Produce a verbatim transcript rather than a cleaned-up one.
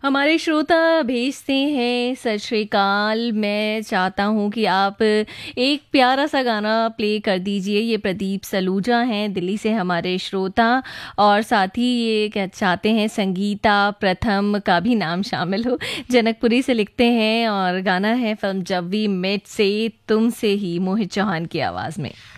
हमारे श्रोता भेजते हैं सत श्री अकाल। मैं चाहता हूँ कि आप एक प्यारा सा गाना प्ले कर दीजिए। ये प्रदीप सलूजा हैं दिल्ली से हमारे श्रोता, और साथ ही ये क्या चाहते हैं संगीता प्रथम का भी नाम शामिल हो। जनकपुरी से लिखते हैं और गाना है फिल्म जब वी मेट से, तुमसे ही, मोहित चौहान की आवाज़ में।